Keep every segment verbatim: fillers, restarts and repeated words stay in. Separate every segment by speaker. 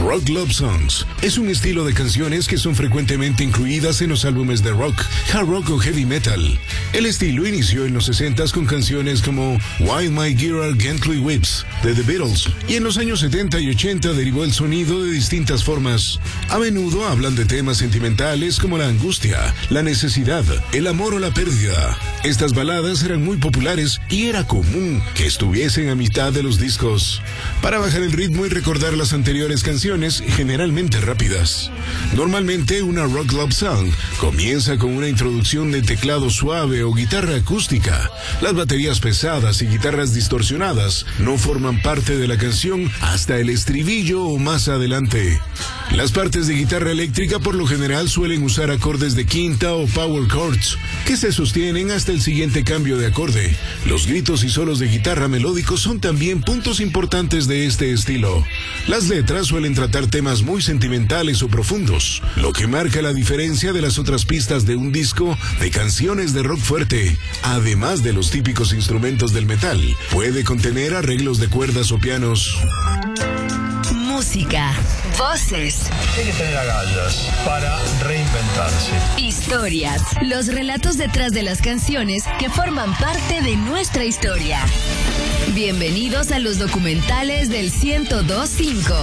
Speaker 1: Rock Love Songs es un estilo de canciones que son frecuentemente incluidas en los álbumes de rock, hard rock o heavy metal. El estilo inició en los sesentas con canciones como While My Guitar Gently Weeps de The Beatles, y en los años setenta y ochenta derivó el sonido de distintas formas. A menudo hablan de temas sentimentales como la angustia, la necesidad, el amor o la pérdida. Estas baladas eran muy populares y era común que estuviesen a mitad de los discos, para bajar el ritmo y recordar las anteriores canciones, generalmente rápidas. Normalmente una rock love song comienza con una introducción de teclado suave o guitarra acústica. Las baterías pesadas y guitarras distorsionadas no forman parte de la canción hasta el estribillo o más adelante. Las partes de guitarra eléctrica por lo general suelen usar acordes de quinta o power chords, que se sostienen hasta el siguiente cambio de acorde. Los gritos y solos de guitarra melódicos son también puntos importantes de este estilo. Las letras suelen tratar temas muy sentimentales o profundos, lo que marca la diferencia de las otras pistas de un disco de canciones de rock fuerte. Además de los típicos instrumentos del metal, puede contener arreglos de cuerdas o pianos.
Speaker 2: Música, voces.
Speaker 3: Hay que tener agallas para reinventarse.
Speaker 2: Historias, los relatos detrás de las canciones que forman parte de nuestra historia. Bienvenidos a los documentales del ciento dos punto cinco.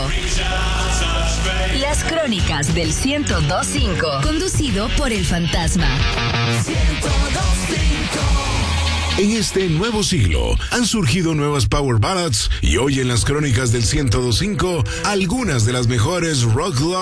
Speaker 2: Las crónicas del ciento dos punto cinco, conducido por El Fantasma. ciento dos punto cinco.
Speaker 1: En este nuevo siglo han surgido nuevas power ballads y hoy en las crónicas del ciento dos punto cinco, algunas de las mejores rock love